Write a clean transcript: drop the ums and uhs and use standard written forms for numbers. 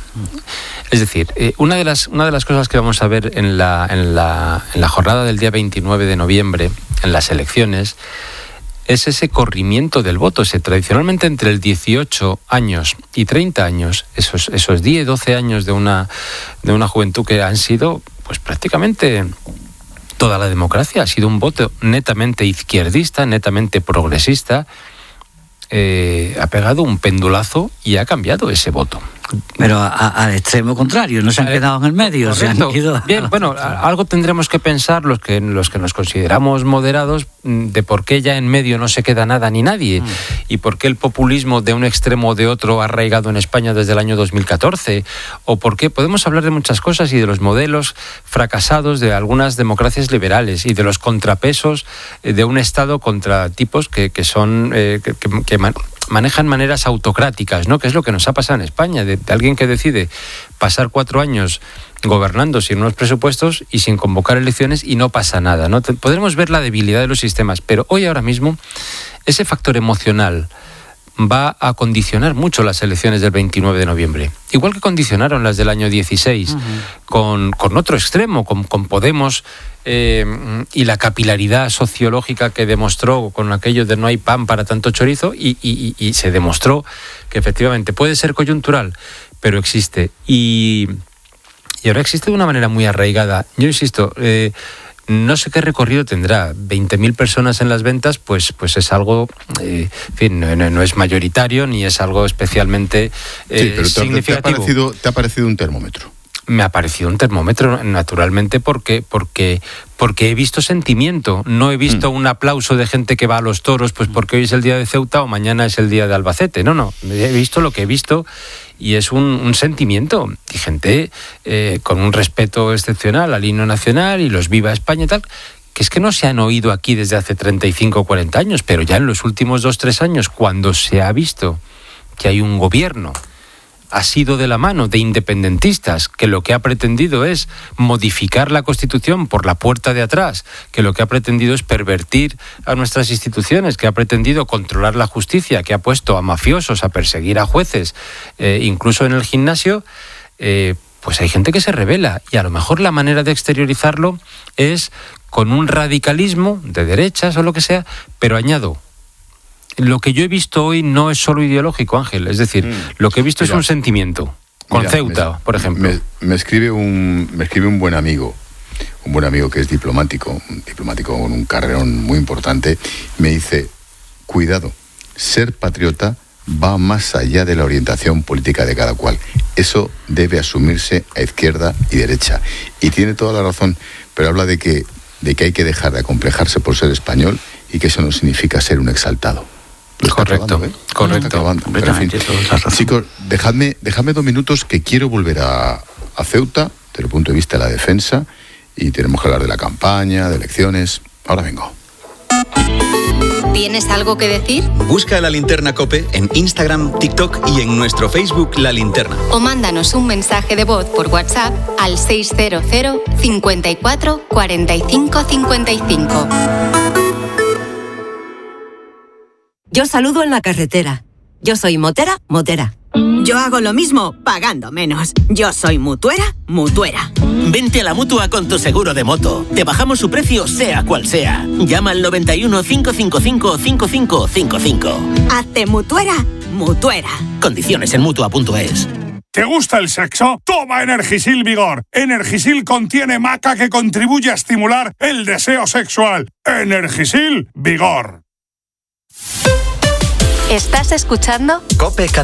Es decir, una de las cosas que vamos a ver en la jornada del día 29 de noviembre, en las elecciones, es ese corrimiento del voto. Tradicionalmente entre el 18 años y 30 años, esos 10, 12 años de una juventud que han sido pues prácticamente toda la democracia, ha sido un voto netamente izquierdista, netamente progresista, ha pegado un pendulazo y ha cambiado ese voto. Pero al extremo contrario, no se han quedado en el medio. Se han ido... Bien, bueno, algo tendremos que pensar los que nos consideramos moderados de por qué ya en medio no se queda nada ni nadie y por qué el populismo de un extremo o de otro ha arraigado en España desde el año 2014 o por qué podemos hablar de muchas cosas y de los modelos fracasados de algunas democracias liberales y de los contrapesos de un Estado contra tipos que manejan maneras autocráticas, ¿no? Que es lo que nos ha pasado en España, de alguien que decide pasar 4 años gobernando sin unos presupuestos y sin convocar elecciones y no pasa nada, ¿no? Podremos ver la debilidad de los sistemas, pero ahora mismo, ese factor emocional va a condicionar mucho las elecciones del 29 de noviembre. Igual que condicionaron las del año 16, con otro extremo, con Podemos y la capilaridad sociológica que demostró con aquello de no hay pan para tanto chorizo y se demostró que efectivamente puede ser coyuntural, pero existe. Y ahora existe de una manera muy arraigada. Yo insisto, no sé qué recorrido tendrá. 20.000 personas en las ventas, pues es algo, en fin, no es mayoritario ni es algo especialmente significativo. ¿Te ha parecido un termómetro? Me ha parecido un termómetro, naturalmente, porque he visto sentimiento. No he visto un aplauso de gente que va a los toros, pues porque hoy es el día de Ceuta o mañana es el día de Albacete. No. He visto lo que he visto y es un sentimiento. Y gente con un respeto excepcional al himno nacional y los Viva España y tal, que es que no se han oído aquí desde hace 35 o 40 años, pero ya en los últimos 2-3 años, cuando se ha visto que hay un gobierno ha sido de la mano de independentistas, que lo que ha pretendido es modificar la Constitución por la puerta de atrás, que lo que ha pretendido es pervertir a nuestras instituciones, que ha pretendido controlar la justicia, que ha puesto a mafiosos a perseguir a jueces, incluso en el gimnasio, pues hay gente que se rebela y a lo mejor la manera de exteriorizarlo es con un radicalismo de derechas o lo que sea, pero añado, lo que yo he visto hoy no es solo ideológico, Ángel. Es decir, lo que he visto es un sentimiento. Con Ceuta, por ejemplo. Me escribe un buen amigo que es diplomático con un carrerón muy importante. Me dice, cuidado, ser patriota va más allá de la orientación política de cada cual. Eso debe asumirse a izquierda y derecha. Y tiene toda la razón, pero habla de que hay que dejar de acomplejarse por ser español y que eso no significa ser un exaltado. Correcto. Pero, en fin, chicos, dejadme 2 minutos que quiero volver a Ceuta desde el punto de vista de la defensa y tenemos que hablar de la campaña, de elecciones. Ahora vengo. ¿Tienes algo que decir? Busca La Linterna COPE en Instagram, TikTok y en nuestro Facebook La Linterna. O mándanos un mensaje de voz por WhatsApp al 600 54 45 55. Yo saludo en la carretera. Yo soy motera. Yo hago lo mismo, pagando menos. Yo soy mutuera. Vente a la Mutua con tu seguro de moto. Te bajamos su precio, sea cual sea. Llama al 91 555 5555. Hazte mutuera. Condiciones en Mutua.es. ¿Te gusta el sexo? Toma Energisil Vigor. Energisil contiene maca que contribuye a estimular el deseo sexual. Energisil Vigor. ¿Estás escuchando? COPE